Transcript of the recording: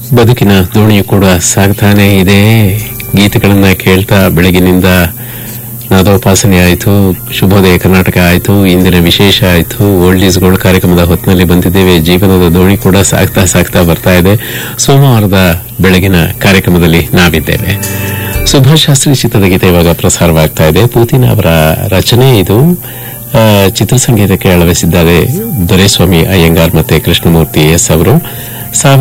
ಬದುಕಿನ ದೋಣಿಯು ಕೂಡ ಸಾಗ್ತಾನೆ ಇದೆ. ಗೀತೆಗಳನ್ನ ಕೇಳ್ತಾ ಬೆಳಗಿನಿಂದ ನಾದೋಪಾಸನೆ ಆಯಿತು, ಶುಭೋದಯ ಕರ್ನಾಟಕ ಆಯಿತು, ಇಂದಿನ ವಿಶೇಷ ಆಯಿತು, ಓಲ್ಡ್ ಈಸ್ ಗೋಲ್ಡ್ ಕಾರ್ಯಕ್ರಮದ ಹೊತ್ತಿನಲ್ಲಿ ಬಂದಿದ್ದೇವೆ. ಜೀವನದ ದೋಣಿ ಕೂಡ ಸಾಗ್ತಾ ಸಾಗ್ತಾ ಬರ್ತಾ ಇದೆ. ಸೋಮವಾರದ ಬೆಳಗಿನ ಕಾರ್ಯಕ್ರಮದಲ್ಲಿ ನಾವಿದ್ದೇವೆ. ಸುಭಾಷ್ ಶಾಸ್ತ್ರಿ ಚಿತ್ರದ ಗೀತೆ ಇವಾಗ ಪ್ರಸಾರವಾಗ್ತಾ ಇದೆ. ಪೂತಿನ ಅವರ ರಚನೆ ಇದು. ಚಿತ್ರಸಂಗೀತಕ್ಕೆ ಅಳವಡಿಸಿದ್ದಾರೆ ದೊರೆಸ್ವಾಮಿ ಅಯ್ಯಂಗಾರ್ ಮತ್ತೆ ಕೃಷ್ಣಮೂರ್ತಿ ಎಸ್ ಅವರು.